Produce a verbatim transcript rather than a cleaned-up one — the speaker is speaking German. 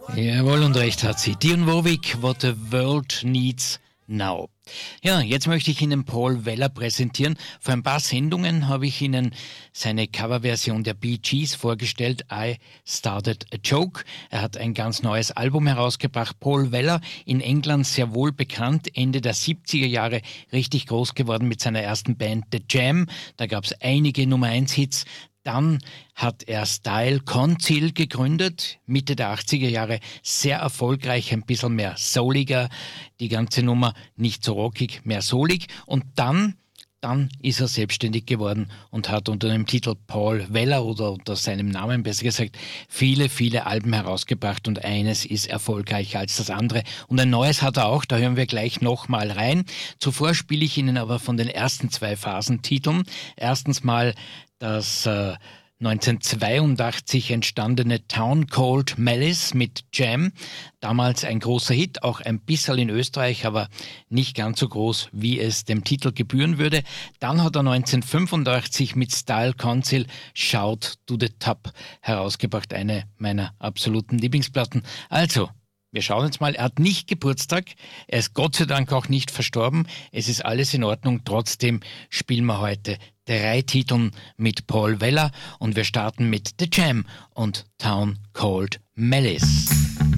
Jawohl, und recht hat sie. Dionne Warwick, What the World Needs Now. Ja, jetzt möchte ich Ihnen Paul Weller präsentieren. Vor ein paar Sendungen habe ich Ihnen seine Coverversion der Bee Gees vorgestellt, I Started a Joke. Er hat ein ganz neues Album herausgebracht. Paul Weller, in England sehr wohl bekannt, Ende der siebziger Jahre richtig groß geworden mit seiner ersten Band The Jam. Da gab es einige Nummer eins Hits. Dann hat er Style Conceal gegründet, Mitte der achtziger Jahre, sehr erfolgreich, ein bisschen mehr souliger, die ganze Nummer nicht so rockig, mehr soulig. Und dann, dann ist er selbstständig geworden und hat unter dem Titel Paul Weller oder unter seinem Namen besser gesagt viele, viele Alben herausgebracht und eines ist erfolgreicher als das andere. Und ein neues hat er auch, da hören wir gleich nochmal rein. Zuvor spiele ich Ihnen aber von den ersten zwei Phasentiteln. Erstens mal das äh, neunzehnhundertzweiundachtzig entstandene Town Called Malice mit Jam. Damals ein großer Hit, auch ein bisschen in Österreich, aber nicht ganz so groß, wie es dem Titel gebühren würde. Dann hat er neunzehnhundertfünfundachtzig mit Style Conceal Shout to the Top herausgebracht, eine meiner absoluten Lieblingsplatten. Also, wir schauen jetzt mal, er hat nicht Geburtstag, er ist Gott sei Dank auch nicht verstorben, es ist alles in Ordnung, trotzdem spielen wir heute drei Titeln mit Paul Weller und wir starten mit The Jam und Town Called Malice.